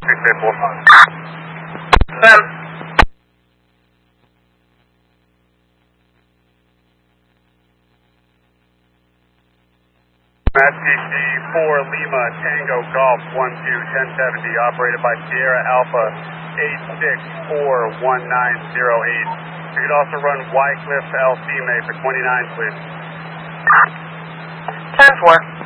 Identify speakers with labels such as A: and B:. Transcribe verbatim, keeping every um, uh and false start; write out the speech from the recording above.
A: Seven.
B: Matt T C four Lima Tango Golf one two ten seventy operated by Sierra Alpha eight six four one nine zero eight. You could also run Wycliffe Alcime for twenty-nine, please.
A: ten four.